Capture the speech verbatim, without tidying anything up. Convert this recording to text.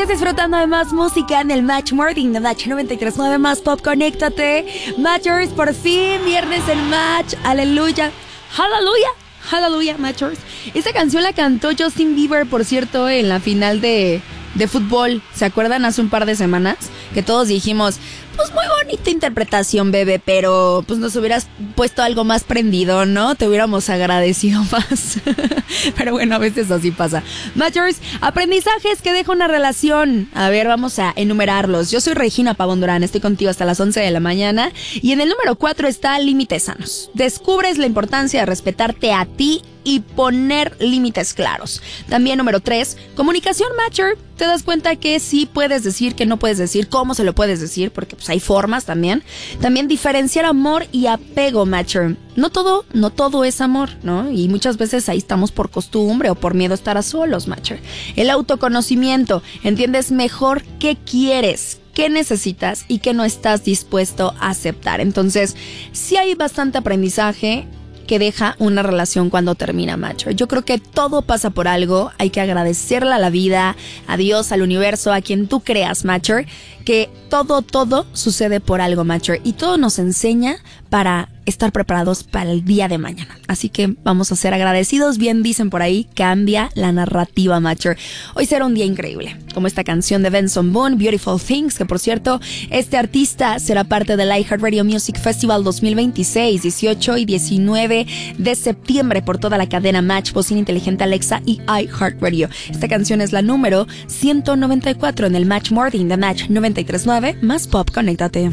Sigues disfrutando de más música en el Match Morning de Match noventa y tres punto nueve Más Pop. Conéctate, Matchers, por fin, viernes en Match, aleluya, aleluya, aleluya, Matchers. Esta canción la cantó Justin Bieber, por cierto, en la final de, de fútbol. ¿Se acuerdan? Hace un par de semanas que todos dijimos, pues muy bonita interpretación, bebé, pero pues nos hubieras puesto algo más prendido, ¿no? Te hubiéramos agradecido más. Pero bueno, a veces así pasa. Matchers, aprendizajes que deja una relación. A ver, vamos a enumerarlos. Yo soy Regina Pavón Durán, estoy contigo hasta las once de la mañana. Y en el número cuatro está límites sanos. Descubres la importancia de respetarte a ti y poner límites claros. También número tres, comunicación matcher. Te das cuenta que sí puedes decir, que no puedes decir, cómo se lo puedes decir, porque pues hay formas también. También diferenciar amor y apego matcher. No todo, no todo es amor, ¿no? Y muchas veces ahí estamos por costumbre o por miedo a estar a solos, matcher. El autoconocimiento. Entiendes mejor qué quieres, qué necesitas y qué no estás dispuesto a aceptar. Entonces, sí hay bastante aprendizaje que deja una relación cuando termina, Matcher. Yo creo que todo pasa por algo. Hay que agradecerle a la vida, a Dios, al universo, a quien tú creas, Matcher, que todo, todo sucede por algo, Matcher. Y todo nos enseña para estar preparados para el día de mañana. Así que vamos a ser agradecidos. Bien dicen por ahí, cambia la narrativa, Matcher. Hoy será un día increíble, como esta canción de Benson Boone, Beautiful Things, que por cierto, este artista será parte del iHeartRadio Music Festival dos mil veintiséis, dieciocho y diecinueve de septiembre, por toda la cadena Match, bocina inteligente Alexa y iHeartRadio. Esta canción es la número ciento noventa y cuatro en el Match Morning de Match noventa y tres punto nueve Más Pop. Conéctate.